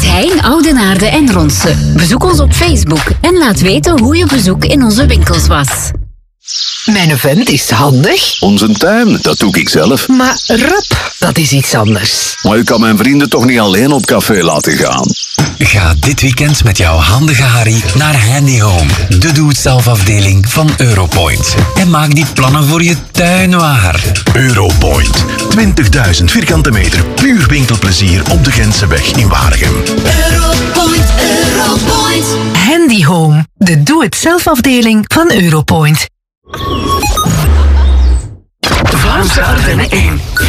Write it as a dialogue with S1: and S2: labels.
S1: Gein, Oudenaarde en Ronse. Bezoek ons op Facebook en laat weten hoe je bezoek in onze winkels was.
S2: Mijn vent is handig.
S3: Onze tuin, dat doe ik zelf.
S2: Maar rap, dat is iets anders.
S3: Maar ik kan mijn vrienden toch niet alleen op café laten gaan?
S4: Ga dit weekend met jouw handige Harry naar Handy Home, de doe-het-zelf-afdeling van Europoint. En maak die plannen voor je tuin waar.
S5: Europoint. 20.000 vierkante meter puur winkelplezier op de Gentseweg in Waregem.
S6: Europoint, Europoint.
S2: Handy Home, de doe-het-zelf-afdeling van Europoint.
S4: Vlaamse Ardennen 1.